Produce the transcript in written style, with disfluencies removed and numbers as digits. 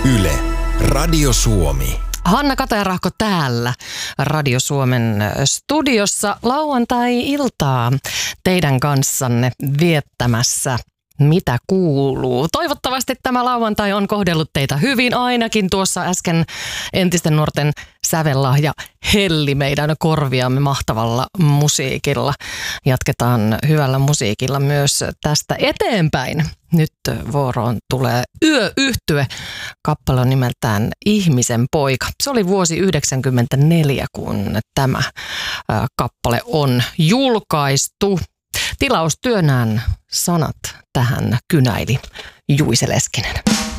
Yle, Radio Suomi. Hanna Katajarahko täällä Radio Suomen studiossa lauantai-iltaa teidän kanssanne viettämässä. Mitä kuuluu? Toivottavasti tämä lauantai on kohdellut teitä hyvin. Ainakin tuossa äsken entisten nuorten sävellahja helli meidän korviamme mahtavalla musiikilla. Jatketaan hyvällä musiikilla myös tästä eteenpäin. Nyt vuoroon tulee Yöyhtye. Kappale on nimeltään Ihmisen poika. Se oli vuosi 1994, kun tämä kappale on julkaistu. Tilaustyönään sanat tähän kynäili Juise Leskinen.